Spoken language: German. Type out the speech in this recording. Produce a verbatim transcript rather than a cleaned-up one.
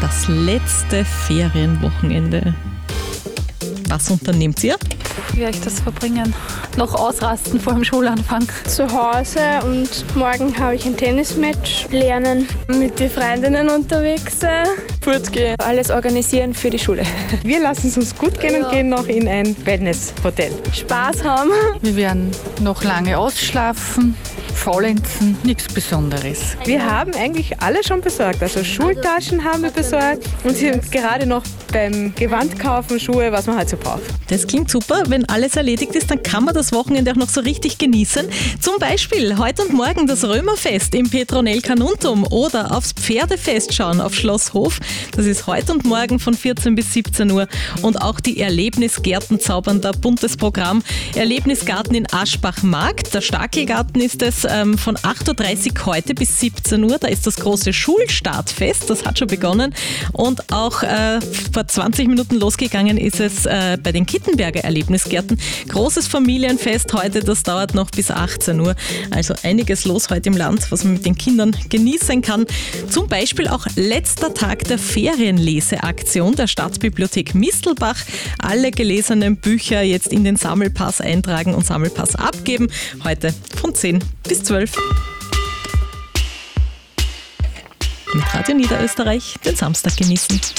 Das letzte Ferienwochenende. Was unternehmt ihr? Wie werde ich das verbringen? Noch ausrasten vor dem Schulanfang. Zu Hause und morgen habe ich ein Tennismatch. Lernen. Mit den Freundinnen unterwegs sein. Fortgehen. Alles organisieren für die Schule. Wir lassen es uns gut gehen Ja. und gehen noch in ein Wellness-Hotel. Spaß haben. Wir werden noch lange ausschlafen, faulenzen, nichts Besonderes. Wir haben eigentlich alle schon besorgt. Also Schultaschen haben wir besorgt und sind gerade noch beim Gewand kaufen, Schuhe, was man halt so braucht. Das klingt super. Wenn alles erledigt ist, dann kann man das Wochenende auch noch so richtig genießen. Zum Beispiel heute und morgen das Römerfest im Petronell Carnuntum oder aufs Pferdefest schauen auf Schloss Hof. Das ist heute und morgen von vierzehn bis siebzehn Uhr. Und auch die Erlebnisgärten zaubern da buntes Programm. Erlebnisgarten in Aschbach-Markt. Der Stakelgarten ist es ähm, von acht Uhr dreißig heute bis siebzehn Uhr. Da ist das große Schulstartfest. Das hat schon begonnen. Und auch äh, vor zwanzig Minuten losgegangen ist es äh, bei den Kittenberger Erlebnisgärten. Großes Familienfest heute, das dauert noch bis achtzehn Uhr. Also einiges los heute im Land, was man mit den Kindern genießen kann. Zum Beispiel auch letzter Tag der Ferienleseaktion der Stadtbibliothek Mistelbach. Alle gelesenen Bücher jetzt in den Sammelpass eintragen und Sammelpass abgeben. Heute von zehn bis zwölf. Mit Radio Niederösterreich den Samstag genießen.